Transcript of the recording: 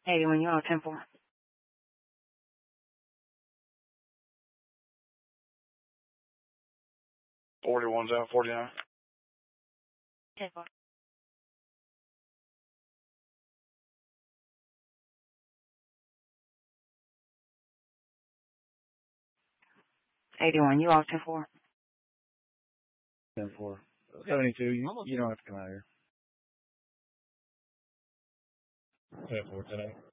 81, you all 10-4. 41's out, 49. 10-4. 81, you all 10-4. 10-4. 72, you don't have to come out here. 10-4, 10-8.